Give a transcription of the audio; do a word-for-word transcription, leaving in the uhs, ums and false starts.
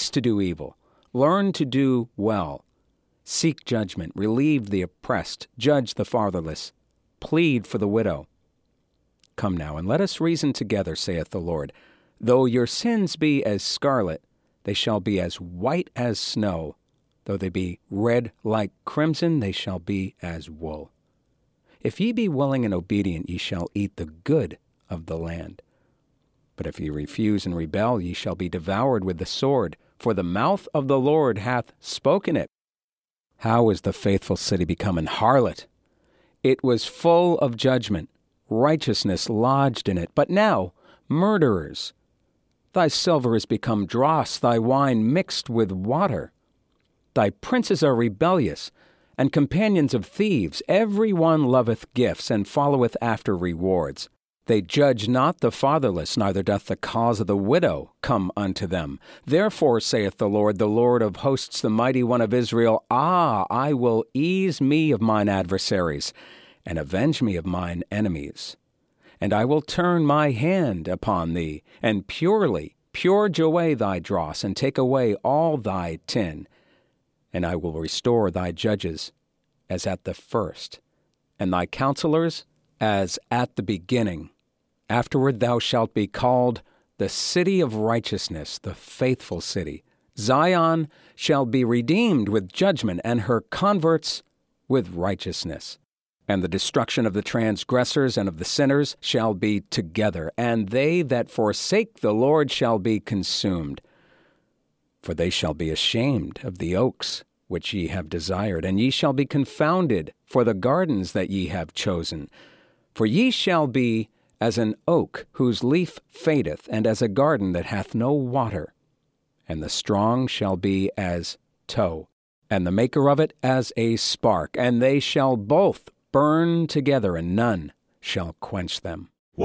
Cease to do evil. Learn to do well. Seek judgment. Relieve the oppressed. Judge the fatherless. Plead for the widow. Come now, and let us reason together, saith the Lord. Though your sins be as scarlet, they shall be as white as snow. Though they be red like crimson, they shall be as wool. If ye be willing and obedient, ye shall eat the good of the land. But if ye refuse and rebel, ye shall be devoured with the sword, for the mouth of the Lord hath spoken it. How is the faithful city become an harlot? It was full of judgment, righteousness lodged in it. But now, murderers, thy silver is become dross, thy wine mixed with water. Thy princes are rebellious, and companions of thieves. Every one loveth gifts, and followeth after rewards. They judge not the fatherless, neither doth the cause of the widow come unto them. Therefore, saith the Lord, the Lord of hosts, the mighty one of Israel, Ah, I will ease me of mine adversaries, and avenge me of mine enemies. And I will turn my hand upon thee, and purely purge away thy dross, and take away all thy tin. And I will restore thy judges as at the first, and thy counselors as at the beginning. Afterward thou shalt be called the city of righteousness, the faithful city. Zion shall be redeemed with judgment, and her converts with righteousness. And the destruction of the transgressors and of the sinners shall be together, and they that forsake the Lord shall be consumed. For they shall be ashamed of the oaks which ye have desired, and ye shall be confounded for the gardens that ye have chosen. For ye shall be as an oak whose leaf fadeth, and as a garden that hath no water. And the strong shall be as tow, and the maker of it as a spark, and they shall both burn together, and none shall quench them.